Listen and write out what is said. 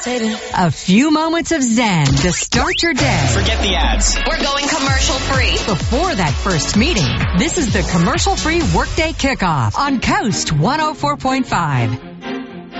meditating. A few moments of zen to start your day. Forget the ads. We're going commercial free. Before that first meeting, this is the commercial-free Workday Kickoff on Coast 104.5.